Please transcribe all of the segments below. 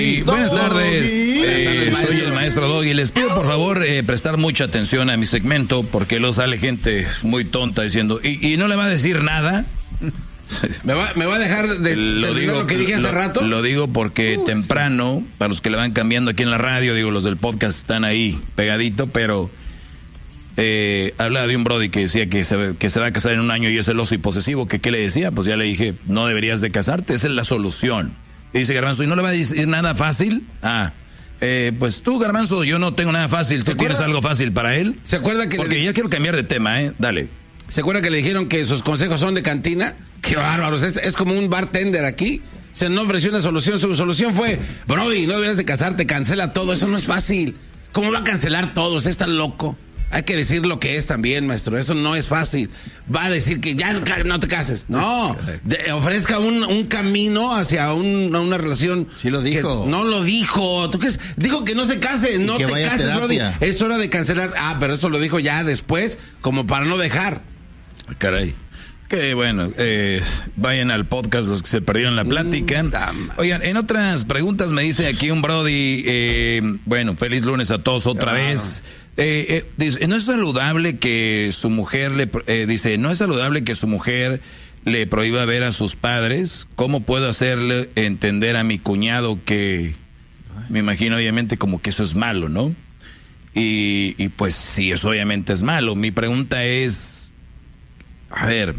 Buenas tardes, soy el maestro Doggy. Les pido por favor prestar mucha atención a mi segmento porque luego sale gente muy tonta diciendo y no le va a decir nada. ¿Me va a dejar de lo que dije hace rato? Lo digo porque temprano, para los que le van cambiando aquí en la radio, digo, los del podcast están ahí pegadito, pero hablaba de un brody que decía que se va a casar en un año y es celoso y posesivo. ¿Qué le decía? Pues ya le dije, no deberías de casarte, esa es la solución. Y dice Garbanzo, ¿y no le va a decir nada fácil? Pues tú, Garbanzo, yo no tengo nada fácil. ¿Tú tienes algo fácil para él? ¿Se acuerda que Porque ya quiero cambiar de tema, dale. ¿Se acuerda que le dijeron que sus consejos son de cantina? ¡Qué bárbaros! Es como un bartender aquí. Se no ofreció una solución. Su solución fue, Brody, no deberías de casarte, cancela todo. Eso no es fácil. ¿Cómo va a cancelar todo? ¿Usted está loco? Hay que decir lo que es también, maestro. Eso no es fácil. Va a decir que ya no te cases. No. Ofrezca un camino hacia una relación. Sí lo dijo. No lo dijo. ¿Tú crees? Dijo que no se case. No te cases, Brody. Es hora de cancelar. Pero eso lo dijo ya después, como para no dejar. Caray. Que bueno, vayan al podcast los que se perdieron la plática. Oigan, en otras preguntas me dice aquí un Brody, bueno, feliz lunes a todos otra vez. Dice, no es saludable que su mujer le prohíba ver a sus padres. ¿Cómo puedo hacerle entender a mi cuñado que, me imagino obviamente como que eso es malo, ¿no? Y pues sí, eso obviamente es malo. Mi pregunta es, a ver,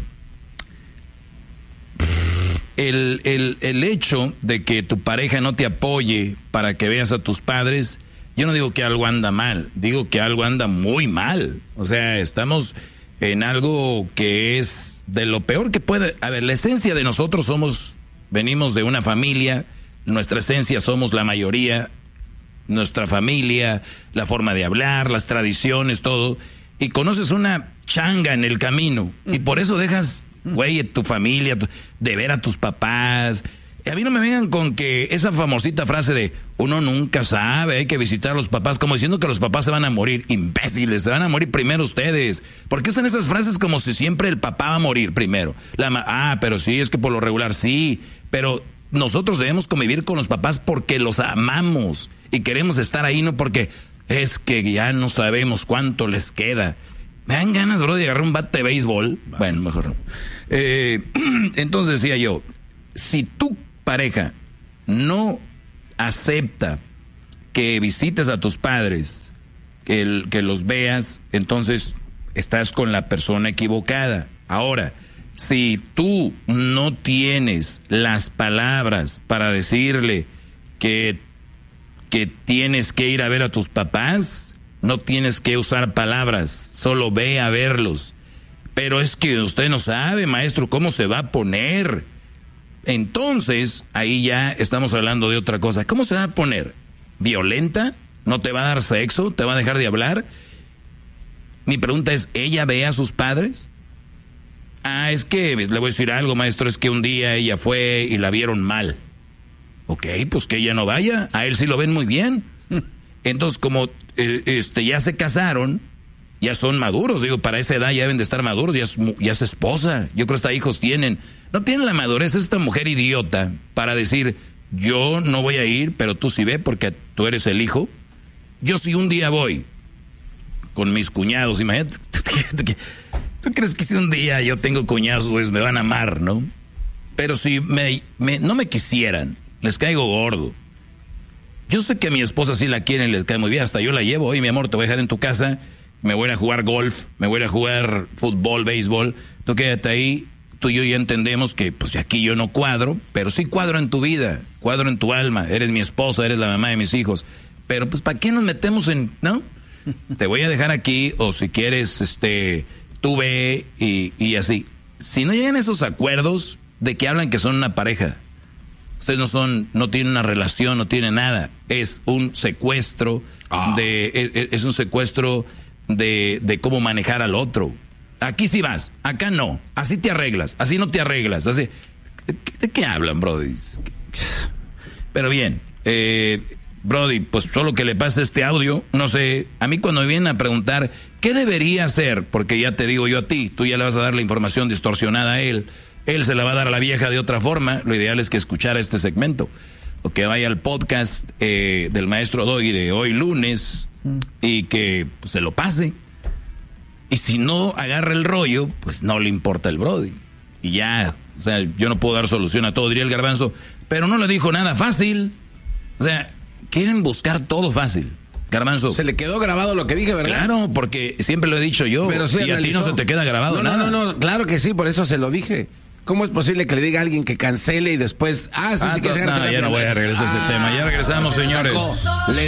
el hecho de que tu pareja no te apoye para que veas a tus padres, yo no digo que algo anda mal, digo que algo anda muy mal. O sea, estamos en algo que es de lo peor que puede. A ver, la esencia de nosotros venimos de una familia, nuestra esencia somos la mayoría, nuestra familia, la forma de hablar, las tradiciones, todo. Y conoces una changa en el camino y por eso dejas, güey, tu familia, de ver a tus papás. A mí no me vengan con que esa famosita frase de uno nunca sabe, hay que visitar a los papás, como diciendo que los papás se van a morir. Imbéciles, se van a morir primero ustedes. ¿Por qué usan esas frases como si siempre el papá va a morir primero? Pero sí, es que por lo regular sí, pero nosotros debemos convivir con los papás porque los amamos y queremos estar ahí, no porque es que ya no sabemos cuánto les queda. Me dan ganas, bro, de agarrar un bate de béisbol. Bueno, mejor no. Entonces decía yo, si tu pareja no acepta que visites a tus padres, que los veas, entonces estás con la persona equivocada. Ahora, si tú no tienes las palabras para decirle que tienes que ir a ver a tus papás, no tienes que usar palabras, solo ve a verlos. Pero es que usted no sabe, maestro, cómo se va a poner. Entonces, ahí ya estamos hablando de otra cosa. ¿Cómo se va a poner? ¿Violenta? ¿No te va a dar sexo? ¿Te va a dejar de hablar? Mi pregunta es, ¿ella ve a sus padres? Es que, le voy a decir algo, maestro, es que un día ella fue y la vieron mal. Ok, pues que ella no vaya, a él sí lo ven muy bien. Entonces, como ya se casaron, ya son maduros, digo, para esa edad ya deben de estar maduros, ya es esposa, yo creo que hasta hijos tienen. No tienen la madurez esta mujer idiota para decir, yo no voy a ir, pero tú sí ve porque tú eres el hijo. Yo sí un día voy con mis cuñados, imagínate, ¿tú crees que si un día yo tengo cuñados, pues me van a amar, no? Pero si no me quisieran, les caigo gordo. Yo sé que a mi esposa sí la quieren, les cae muy bien, hasta yo la llevo. Oye, mi amor, te voy a dejar en tu casa, me voy a jugar golf, me voy a jugar fútbol, béisbol, tú quédate ahí. Tú y yo ya entendemos que pues aquí yo no cuadro, pero sí cuadro en tu vida, cuadro en tu alma, eres mi esposa, eres la mamá de mis hijos. Pero pues ¿para qué nos metemos no? Te voy a dejar aquí, o si quieres, tú ve y así. Si no llegan esos acuerdos de que hablan que son una pareja, ustedes no tienen una relación, no tienen nada. Es un secuestro es un secuestro de cómo manejar al otro. Aquí sí vas, acá no. Así te arreglas, así no te arreglas. Así, ¿de qué hablan, Brody? Pero bien, Brody, pues solo que le pase este audio, no sé, a mí cuando me vienen a preguntar ¿qué debería hacer? Porque ya te digo yo a ti, tú ya le vas a dar la información distorsionada a él se la va a dar a la vieja de otra forma, lo ideal es que escuchara este segmento. o que vaya al podcast del maestro Doggy de hoy lunes y que pues, se lo pase. Y si no agarra el rollo, pues no le importa el Brody. Y ya, o sea, yo no puedo dar solución a todo, diría el Garbanzo, pero no le dijo nada fácil. O sea, quieren buscar todo fácil. Garbanzo. Se le quedó grabado lo que dije, ¿verdad? Claro, porque siempre lo he dicho yo. Pero sí y a ti no se te queda grabado nada. No, claro que sí, por eso se lo dije. ¿Cómo es posible que le diga a alguien que cancele y después... sí, que se no, ya no voy a regresar a ese tema. Ya regresamos, señores.